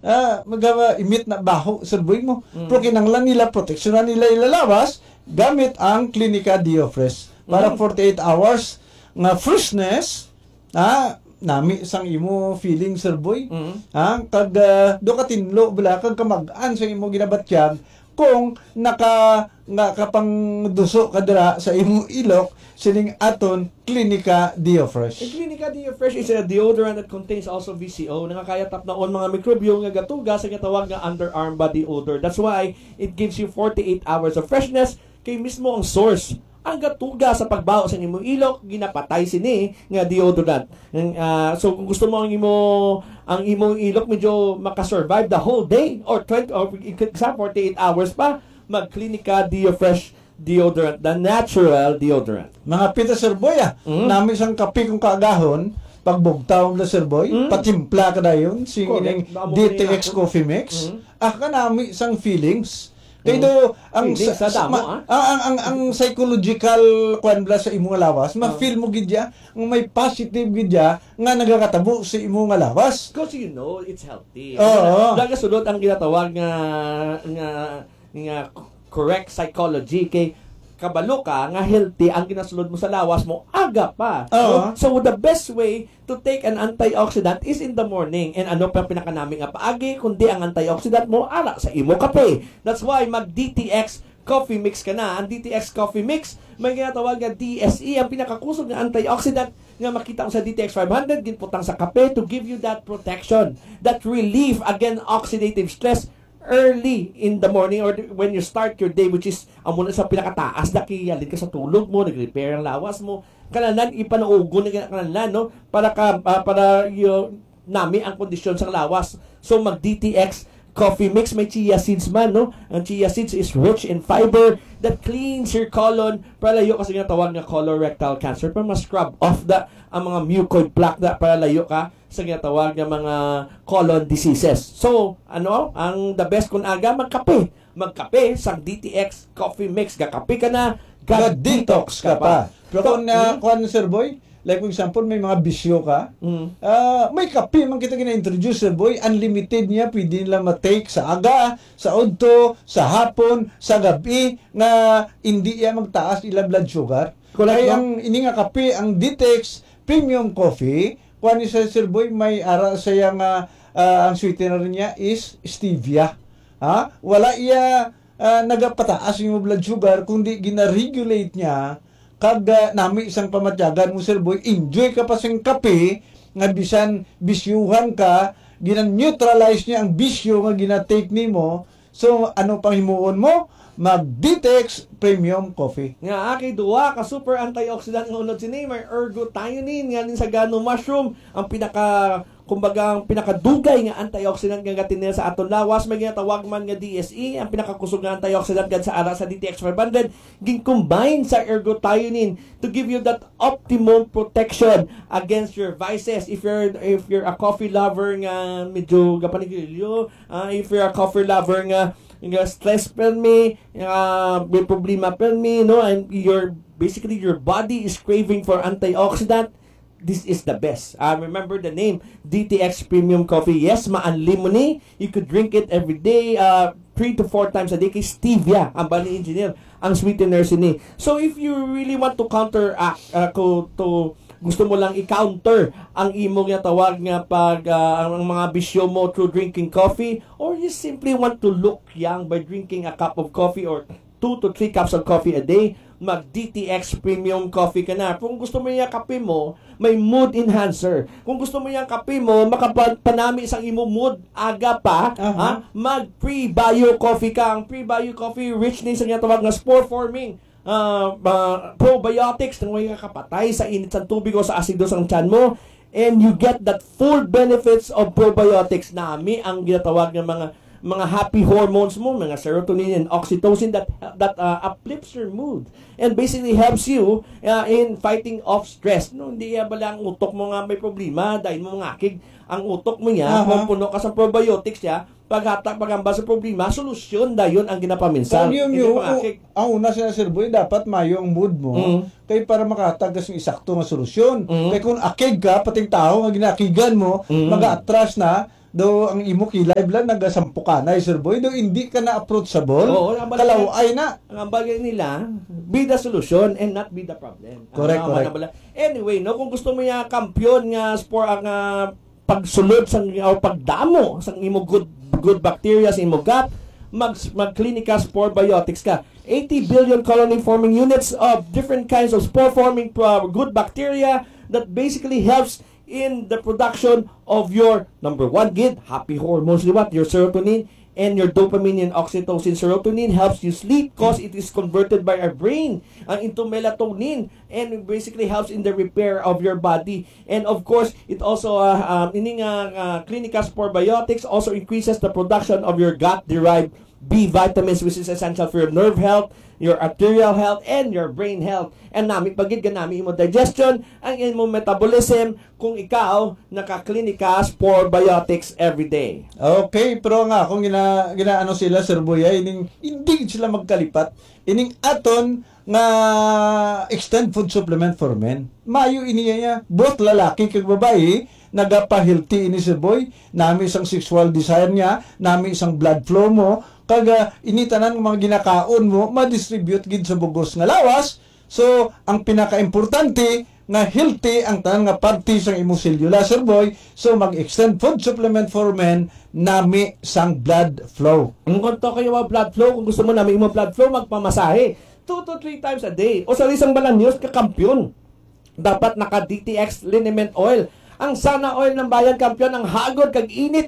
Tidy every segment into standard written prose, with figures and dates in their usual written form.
imit na baho sa boy mo. Pero kinanglan nila, proteksyonan nila ilalawas gamit ang Clinica Diofresh para 48 hours nga freshness, nami sang imo feeling sir boy. Kag do ka tinlo bala kag kamag-an sa imo ginabatyag kung nakapang duso ka dira sa imo ilok sining aton Clinica Diofresh. Clinica Diofresh is a deodorant that contains also VCO nga kaya tapnaon mga mikrobyo nga gatuga sa gatawag nga underarm body odor. That's why it gives you 48 hours of freshness kay mismo ang source. Ang gatuga sa pagbaho sa imong ilok ginapatay sini nga deodorant. So kung gusto mo ang imong ilok medyo makasurvive the whole day or 48 hours pa, mag Clinica Diofresh deodorant, the natural deodorant. Mga pita sir boy, nami sang kape kung kaagahon, pagbugtaw na sir boy, patimpla ka na yun, singing DTX Coffee Mix, kanami sang feelings. Kaya ang psychological kwanbla sa imong lawas, ma-feel mo gidya, may positive gidya nga nagakatabo sa imong lawas. Because you know, it's healthy. Oo. Sunod ang ginatawag nga correct psychology kay kabalo ka nga healthy ang ginasulod mo sa lawas mo aga pa. So the best way to take an antioxidant is in the morning. And ano pa pinakanaming paagi kundi ang antioxidant mo ara sa imo kape. That's why mag DTX Coffee Mix ka na. Ang DTX Coffee Mix may ginatawag nga DSE ang pinakakusog nga antioxidant nga makita mo sa DTX 500 ginputang sa kape to give you that protection, that relief against oxidative stress early in the morning or when you start your day, which is ang muna sa pinakataas na kiyalin ka sa tulog mo, nag-repair ang lawas mo, kanalan ipanaugon na kanalan, no? Para nami ang kondisyon sa lawas. So mag DTX Coffee Mix, may chia seeds man, no? Ang chia seeds is rich in fiber that cleans your colon para layo kasi nga tawag nga colorectal cancer, para ma-scrub off ang mga mucoid plaque para layo ka sa ginatawag ng mga colon diseases. So, ang the best kung aga, magkape. Magkape sa DTX Coffee Mix. Gakape ka na, detox ka pa. Pero kung sir boy, like for example, may mga bisyo ka, may kape man kita gina-introduce sir boy, unlimited niya, pwede nila ma-take sa aga, sa udto, sa hapon, sa gabi, nga hindi iya magtaas ila blood sugar. Kaya ang ini nga kape, ang DTX Premium Coffee, kuan ni sir boy, may ara saya nga ang sweetener niya is stevia. Wala iya nagapataas yung blood sugar kundi gina-regulate niya kag nami isang pamatyagan mo sir boy, enjoy ka pa sing kape nga bisan bisyuhan ka, gina-neutralize niya ang bisyo nga gina-take nimo. So ano pang himuon mo? Mag-DTX Premium Coffee. Nga aki duwa ka super antioxidant nga unod sini may ergothioneine nga nin sa gano mushroom ang pinakadugay nga antioxidant nga gatin sa aton lawas. May ginatawag man nga DSE ang pinakakusog nga antioxidant gad sa ara sa DTX 500 gin-combine sa ergothioneine to give you that optimum protection against your vices. If you're a coffee lover nga medyo gapanigilyo, if you're a coffee lover nga stress me, may problema me, no, and basically your body is craving for antioxidant, this is the best. Remember the name, DTX Premium Coffee. Yes, ma-unli mo ni. You could drink it every day, 3 to 4 times a day. Kay stevia, ang bali engineer, ang sweetener sini. So if you really want to counteract, gusto mo lang i-counter ang imo nga tawag nga ang mga bisyo mo through drinking coffee, or you simply want to look young by drinking a cup of coffee or 2 to 3 cups of coffee a day, mag DTX Premium Coffee ka na. Kung gusto mo yung kape mo, may mood enhancer. Kung gusto mo yung kape mo, makapanami isang imo mood aga pa, mag pre-bio coffee ka. Ang pre-bio coffee rich din sa nga tawag nga spore forming probiotics na may kapatay sa init sa tubig o sa asido sa tiyan mo, and you get that full benefits of probiotics. Nami ang ginatawag ng mga happy hormones mo, mga serotonin and oxytocin that uplifts your mood and basically helps you in fighting off stress. No, hindi bala ang utok mo nga may problema dahil mo ngakig ang utok mo niya, kung puno ka sa probiotics niya, pagamba sa problema, solusyon dayon ang ginapaminsan. Ang una siya sir boy, dapat mayo ang mood mo kay para makatagas ng isakto nga solusyon. Kay kung akig ka, pating tao nga ginakigan mo, mag-atras na, do ang imo live lang nagasampu ka na, Sir Boy, do hindi ka na approachable. Oo, kalaway na. Ang bagay nila, be the solution and not be the problem. Correct. Anyway, no, kung gusto mo yung kampiyon nga sport ang pagsulod sang o pagdamo sang imo good bacteria sa imo gut, mag-Clinica Spore Biotics ka. 80 billion colony-forming units of different kinds of spore-forming good bacteria that basically helps in the production of your number one happy hormones, your serotonin and your dopamine and oxytocin. Serotonin helps you sleep because it is converted by our brain into melatonin, and it basically helps in the repair of your body. And of course, it also Clinica Spore Biotics also increases the production of your gut-derived B vitamins, which is essential for your nerve health, your arterial health, and your brain health. And nami pagid ganami imo digestion, ang imo metabolism kung ikaw naka-Clinica Spore Biotics every day. Okay, pero nga kung ginaano sila, Sir Boy, hindi sila magkalipat. Ining aton nga extend food supplement for men. Mayo iniya both lalaki kag babae nagapa-healthy ini, Sir Boy. Nami isang sexual desire niya, nami isang blood flow mo, kaga initanan ng mga ginakaon mo, ma-distribute gid sa bugos nga lawas. So, ang pinaka-importante nga healthy ang tanan nga parte sang imong cellula, Sir Boy. So, mag-extend food supplement for men, nami sang blood flow. Kung to kayo mga blood flow, kung gusto mo nami imong blood flow, magpamasahe 2 to 3 times a day. O sa isang balanyos, kakampyon. Dapat naka-DTX liniment oil. Ang sana oil ng bayan, kampiyon, ang hagod, kag-init,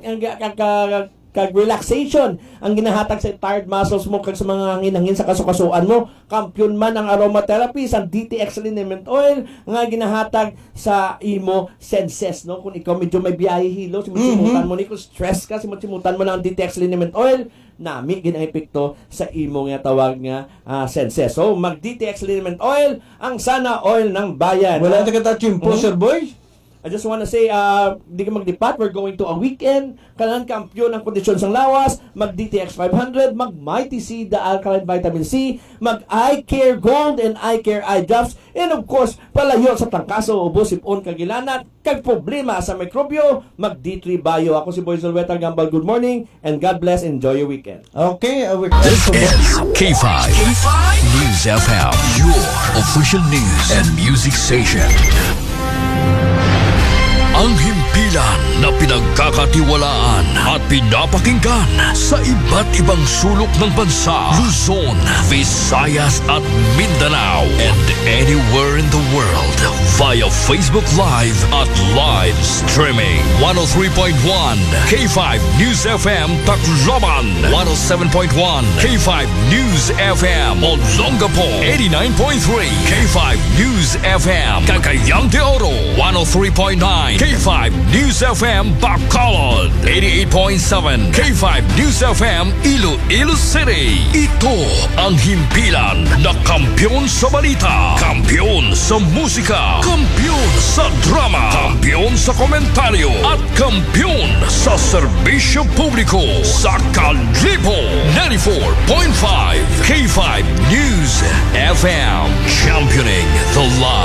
kag-relaxation, ang ginahatag sa tired muscles mo, kag sa mga hangin-hangin sa kasukasuan mo. Kampiyon man ang aromatherapy, sa DTX liniment oil, nga ginahatag sa imo senses, no? Kung ikaw medyo may biyahe hilo, simutan mo ni, kung stress ka, simutan mo lang ang DTX liniment oil, nami ginang epekto sa imo nga tawag nga senses. So, mag-DTX liniment oil, ang sana oil ng bayan. Wala na kita chimpo, Sir Boy? I just want to say, di ka magdipat, we're going to a weekend, kailangan kampiyon ang kondisyon sang lawas, mag-DTX 500, mag-Mighty C, the Alkaline Vitamin C, mag-Eye Care Gold and Eye Care Eye Drops, and of course, palayo sa tangkaso, ubo, sipon, kagilanat, kag problema sa mikrobyo, mag-D3 Bio. Ako si Boy Zolweta Gambal, good morning, and God bless, enjoy your weekend. Okay, this is K5 News FM, your official news and music station. Ang himpilan na pinagkakatiwalaan at pinapakinggan sa iba't ibang sulok ng bansa, Luzon, Visayas at Mindanao, and anywhere in the world via Facebook Live at live streaming. 103.1 K5 News FM Tacloban, 107.1 K5 News FM Olongapo, 89.3 K5 News FM Cagayan de Oro, 103.9 K5 News FM Bacolod, 88.7 K5 News FM Iloilo City. Ito ang himpilan na kampiyon sa balita, kampiyon sa musika, kampiyon sa drama, kampiyon sa komentaryo, at kampiyon sa serbisyo publiko sa Kalibo. 94.5 K5 News FM, championing the light.